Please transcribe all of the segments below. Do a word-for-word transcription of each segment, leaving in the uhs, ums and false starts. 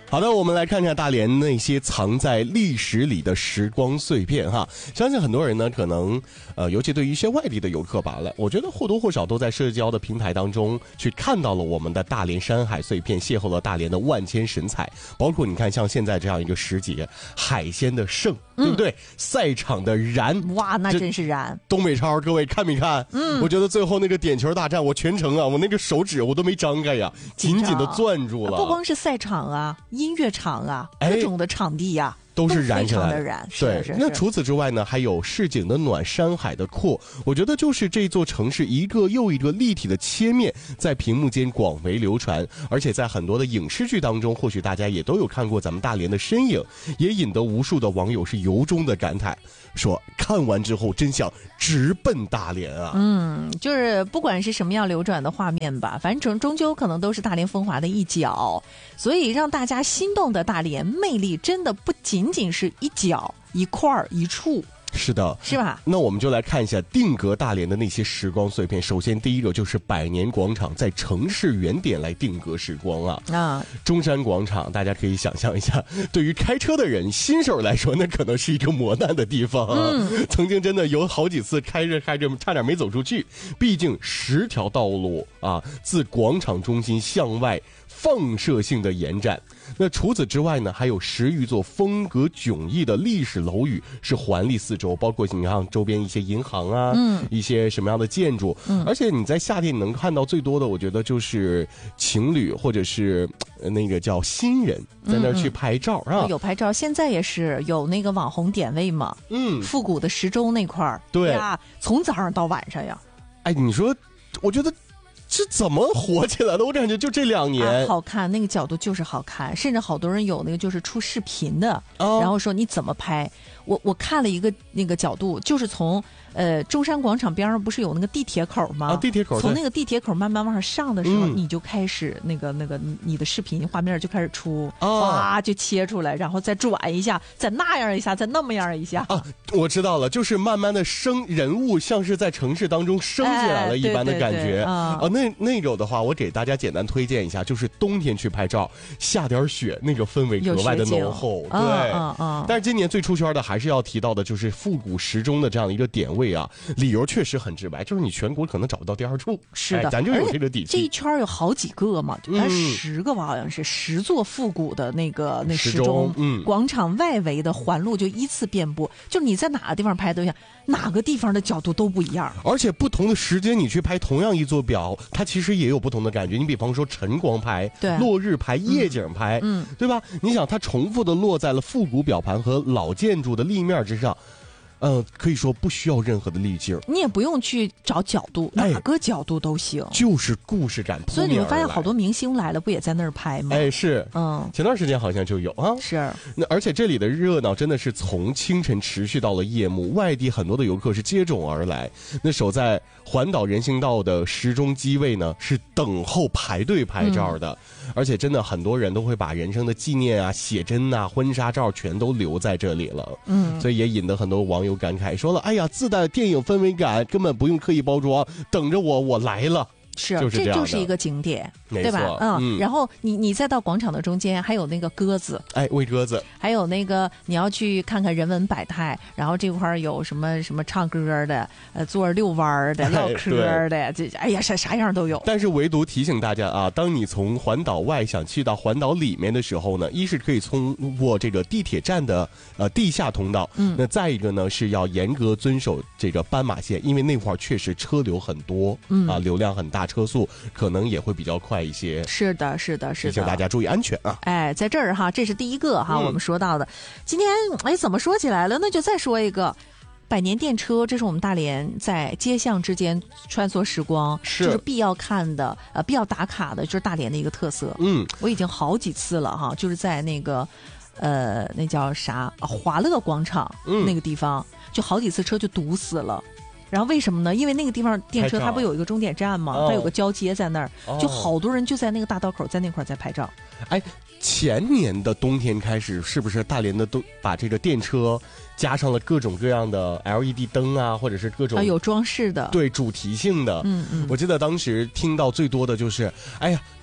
好的，我们来看看大连那些藏在历史里的时光碎片哈。相信很多人呢，可能呃，尤其对于一些外地的游客罢了，我觉得或多或少都在社交的平台当中去看到了我们的大连山海碎片，邂逅了大连的万千神采。包括你看，像现在这样一个时节，海鲜的盛，对不对？嗯、赛场的燃， 哇，那真是燃！ 东北超，各位看没看？嗯，我觉得最后那个点球大战，我全程啊，我那个手指我都没张开呀，紧紧的攥住了。 不光是赛场啊。音乐场啊，各种的场地呀、啊哎， 都是燃起来的燃。 对， 是是是。 那除此之外呢，还有市井的暖，山海的阔。我觉得就是这座城市一个又一个立体的切面，在屏幕间广为流传，而且在很多的影视剧当中，或许大家也都有看过咱们大连的身影，也引得无数的网友是由衷的感慨，说看完之后真想直奔大连啊。 嗯，就是不管是什么样流转的画面吧，反正终究可能都是大连风华的一角，所以让大家心动的大连魅力真的不仅仅是一角一块一处。 是的， 是吧？ 那我们就来看一下定格大连的那些时光碎片。首先第一个就是百年广场，在城市原点来定格时光啊。啊，中山广场大家可以想象一下，对于开车的人新手来说，那可能是一个磨难的地方啊。嗯、曾经真的有好几次开着开着差点没走出去，毕竟十条道路啊，自广场中心向外放射性的延展。那除此之外呢，还有十余座风格迥异的历史楼宇是环立四周，包括你看周边一些银行啊，嗯，一些什么样的建筑，嗯，而且你在夏天你能看到最多的，我觉得就是情侣或者是那个叫新人在那儿去拍照、嗯、啊， 有拍照，现在也是有那个网红点位嘛，嗯，复古的时钟那块儿， 对呀，从早上到晚上呀， 哎，你说，我觉得。是怎么火起来的？我感觉就这两年、 啊、好看，那个角度就是好看，甚至好多人有那个就是出视频的，哦、然后说你怎么拍。我我看了一个那个角度，就是从呃中山广场边上不是有那个地铁口吗？ 啊，地铁口， 从那个地铁口慢慢往上上的时候， 嗯、 你就开始那个那个你的视频画面就开始出，哇、哦，就切出来，然后再转一下，再那样一下，再那么样一下。 啊，我知道了，就是慢慢的升人物，像是在城市当中升起来了一般的感觉。哎、对对对啊，啊，那那种的话，我给大家简单推荐一下，就是冬天去拍照，下点雪，那个氛围格外的浓厚。对， 嗯嗯嗯。 但是今年最出圈的还是要提到的，就是复古时钟的这样的一个点位啊，理由确实很直白，就是你全国可能找不到第二处。 是的， 哎、咱就有这个底气。 这一圈有好几个嘛，就嗯、十个吧，好像是十座复古的那个那时钟，嗯，广场外围的环路就依次遍布，就你在哪个地方拍都一样，哪个地方的角度都不一样， 而且不同的时间你去拍同样一座表，它其实也有不同的感觉。你比方说晨光拍、 对落日拍、夜景拍，嗯，对吧？你想它重复的落在了复古表盘和老建筑的立面之上。呃，可以说不需要任何的滤镜， 你也不用去找角度，哎、哪个角度都行， 就是故事感扑面而来。 所以你会发现好多明星来了，不也在那儿拍吗？ 哎，是，嗯，前段时间好像就有啊。 是， 那而且这里的热闹真的是从清晨持续到了夜幕，外地很多的游客是接踵而来。那守在环岛人行道的时钟机位呢，是等候排队拍照的，嗯、而且真的很多人都会把人生的纪念啊、写真啊、婚纱照全都留在这里了。嗯，所以也引得很多网友有感慨，说了，哎呀，自带电影氛围感，根本不用刻意包装，等着我，我来了。 是， 就是这这就是一个景点，对吧？ 嗯， 嗯，然后你你再到广场的中间，还有那个鸽子， 哎，喂鸽子， 还有那个你要去看看人文百态，然后这块有什么什么唱歌的，呃，坐着遛弯的，唠嗑的，这哎呀，啥啥样都有。 但是唯独提醒大家啊，当你从环岛外想去到环岛里面的时候呢，一是可以通过这个地铁站的呃地下通道，嗯，那再一个呢是要严格遵守这个斑马线，因为那块确实车流很多，嗯啊，流量很大。车速可能也会比较快一些。 是的，是的，是的， 提醒大家注意安全啊！ 哎，在这儿哈，这是第一个哈，嗯、我们说到的。今天哎，怎么说起来了？那就再说一个百年电车，这是我们大连在街巷之间穿梭时光， 是就是必要看的，呃，必要打卡的，就是大连的一个特色。嗯，我已经好几次了哈，就是在那个呃，那叫啥华乐广场、嗯、那个地方，就好几次车就堵死了。然后为什么呢？因为那个地方电车它不有一个终点站吗？它有个交接在那儿，哦、就好多人就在那个大道口在那块在拍照。 哎，前年的冬天开始，是不是大连的都把这个电车加上了各种各样的 L E D 灯啊，或者是各种、 啊、有装饰的， 对，主题性的。嗯嗯，我记得当时听到最多的就是，哎呀，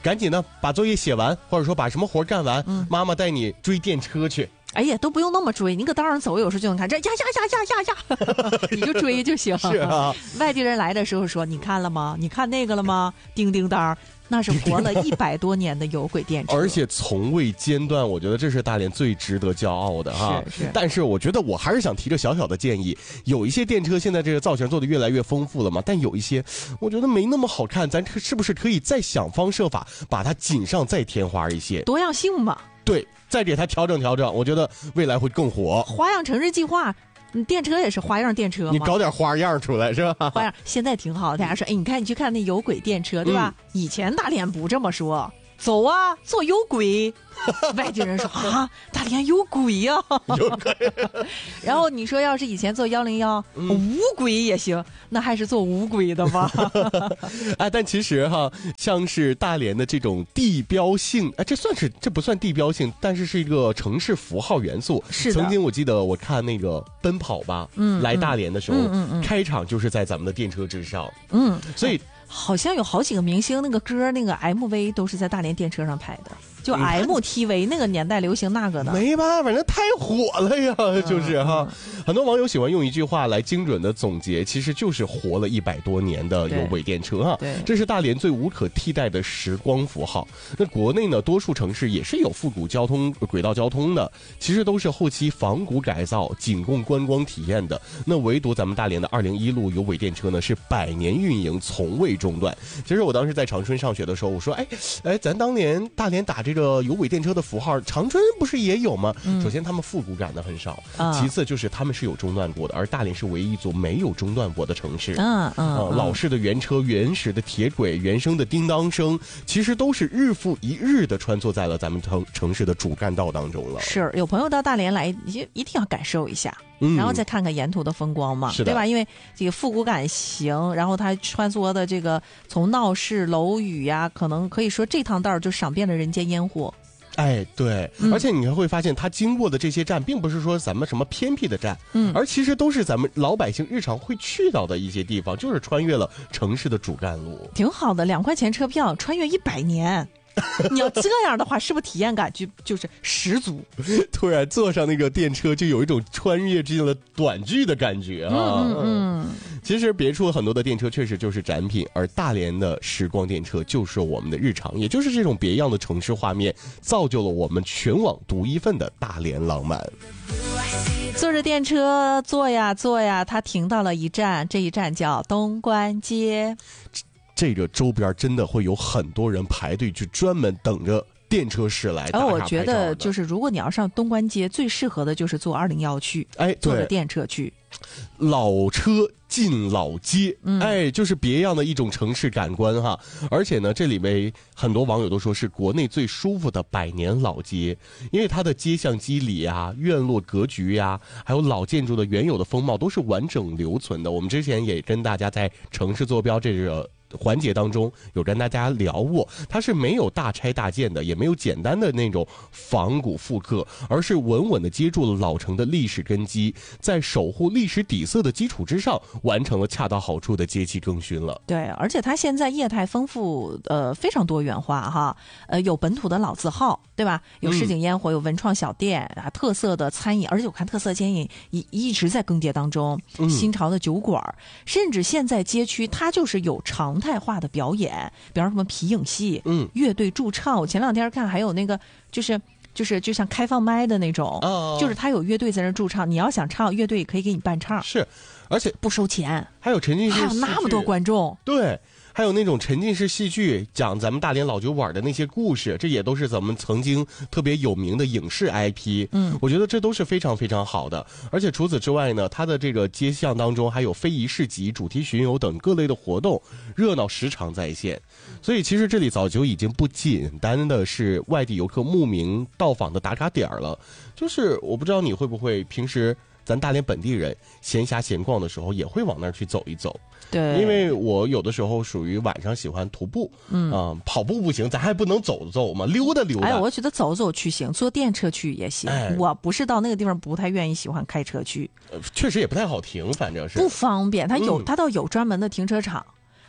赶紧的把作业写完，或者说把什么活干完，嗯、妈妈带你追电车去。 哎呀，都不用那么追，你搁道上走，有时候就能看这呀呀呀呀呀呀，你就追就行。 是啊， 外地人来的时候说：“你看了吗？你看那个了吗？叮叮当。”那是活了一百多年的有轨电车， 而且从未间断，我觉得这是大连最值得骄傲的哈。 是是。 但是我觉得我还是想提个小小的建议，有一些电车现在这个造型做得越来越丰富了嘛，但有一些我觉得没那么好看，咱是不是可以再想方设法把它锦上再添花一些？ 多样性嘛。 对，再给它调整调整，我觉得未来会更火。 花样城市计划。你电车也是花样电车吗？ 你搞点花样出来是吧？ 花样现在挺好，大家说，哎，你看，你去看那有轨电车，对吧？嗯、以前大连不这么说，走啊，坐有轨。外地人说啊，大连有轨呀， 有轨。 然后你说要是以前坐幺零幺无轨也行，那还是坐无轨的吧？ 哎，但其实哈，像是大连的这种地标性，哎，这算是这不算地标性，但是是一个城市符号元素。 是的。 曾经我记得我看那个奔跑吧，嗯，来大连的时候，嗯嗯嗯，开场就是在咱们的电车之上，嗯，所以。 好像有好几个明星那个歌那个 M V 都是在大连电车上拍的，就 M T V 那个年代流行那个的， 没办法，那太火了呀，嗯、就是哈、嗯。很多网友喜欢用一句话来精准的总结，其实就是活了一百多年的有轨电车哈。 对， 这是大连最无可替代的时光符号。那国内呢，多数城市也是有复古交通轨道交通的，其实都是后期仿古改造，仅供观光体验的。那唯独咱们大连的二零一路有轨电车呢，是百年运营，从未中断。其实我当时在长春上学的时候，我说，哎哎，咱当年大连打这个有轨电车的符号，长春不是也有吗？嗯、首先他们复古感的很少，嗯、其次就是他们是有中断过的，而大连是唯一一座没有中断过的城市。 嗯嗯、呃， 老式的原车、原始的铁轨、原声的叮当声，其实都是日复一日的穿梭在了咱们城城市的主干道当中了。 是，有朋友到大连来，一一定要感受一下。嗯、然后再看看沿途的风光嘛，对吧？因为这个复古感行，然后它穿梭的这个从闹市、楼宇呀，可能可以说这趟道就赏遍了人间烟火。 哎，对，嗯、而且你还会发现，它经过的这些站，并不是说咱们什么偏僻的站，嗯，而其实都是咱们老百姓日常会去到的一些地方，就是穿越了城市的主干路， 挺好的。两块钱车票，穿越一百年。你要这样的话，是不是体验感就就是十足？ 突然坐上那个电车，就有一种穿越进了短剧的感觉啊！ 嗯嗯， 其实别处很多的电车确实就是展品，而大连的时光电车就是我们的日常，也就是这种别样的城市画面，造就了我们全网独一份的大连浪漫。 坐着电车坐呀坐呀，它停到了一站，这一站叫东关街。 这个周边真的会有很多人排队去专门等着电车驶来打卡拍照的。 而我觉得就是如果你要上东关街，最适合的就是坐二零幺去， 哎， 坐着电车去。 老车进老街，嗯、哎，就是别样的一种城市感官哈。而且呢，这里面很多网友都说是国内最舒服的百年老街，因为它的街巷肌理啊、院落格局呀、啊，还有老建筑的原有的风貌都是完整留存的。我们之前也跟大家在城市坐标这个环节当中有跟大家聊过，它是没有大拆大建的，也没有简单的那种仿古复刻，而是稳稳的接住了老城的历史根基，在守护历史底色的基础之上，完成了恰到好处的街气更新了。 对，而且它现在业态丰富，呃，非常多元化哈，呃，有本土的老字号，对吧？有市井烟火，有文创小店啊，特色的餐饮，而且我看特色餐饮一一直在更迭当中，嗯、新潮的酒馆，甚至现在街区它就是有常态化的表演，比方什么皮影戏、嗯，乐队驻唱。我前两天看还有那个就是就是就像开放麦的那种，哦、就是他有乐队在那驻唱，你要想唱，乐队可以给你伴唱， 是，而且不收钱， 还有沉浸式， 还有那么多观众， 对。还有那种沉浸式戏剧，讲咱们大连老酒馆的那些故事，这也都是咱们曾经特别有名的影视 I P。嗯，我觉得这都是非常非常好的。而且除此之外呢，它的这个街巷当中还有非遗市集、主题巡游等各类的活动，热闹时常在线。所以其实这里早就已经不简单的是外地游客慕名到访的打卡点了。就是我不知道你会不会平时咱大连本地人闲暇闲逛的时候也会往那儿去走一走。 对， 因为我有的时候属于晚上喜欢徒步，嗯啊、呃，跑步不行，咱还不能走走嘛，溜达溜达。 哎，我觉得走走去行，坐电车去也行。哎、我不是到那个地方不太愿意喜欢开车去， 呃、确实也不太好停，反正是不方便。它有、嗯、它倒有专门的停车场。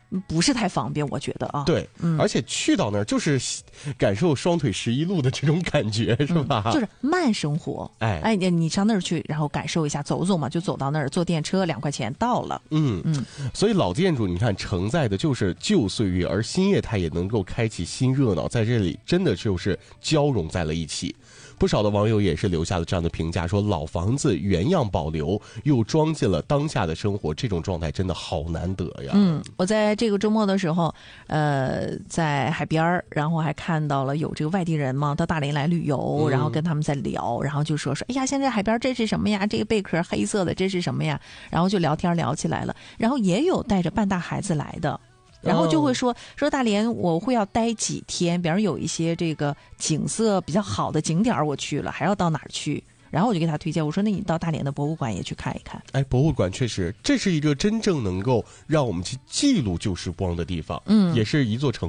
不是太方便，我觉得啊。 对，嗯、而且去到那儿就是感受双腿十一路的这种感觉，是吧？ 嗯、就是慢生活。哎哎，你上那儿去，然后感受一下，走走嘛，就走到那儿，坐电车两块钱到了。 嗯嗯，所以老建筑你看承载的就是旧岁月，而新业态也能够开启新热闹，在这里真的就是交融在了一起。不少的网友也是留下了这样的评价，说老房子原样保留，又装进了当下的生活，这种状态真的好难得呀。 嗯，我在这个周末的时候，呃，在海边儿，然后还看到了有这个外地人嘛，到大连来旅游，嗯、然后跟他们在聊，然后就说说，哎呀，现在海边这是什么呀？这个贝壳黑色的，这是什么呀？然后就聊天聊起来了，然后也有带着半大孩子来的。然后就会说说大连我会要待几天，比方有一些这个景色比较好的景点我去了，还要到哪儿去？然后我就给他推荐，我说那你到大连的博物馆也去看一看。 哎，博物馆确实，这是一个真正能够让我们去记录旧时光的地方，嗯，也是一座城。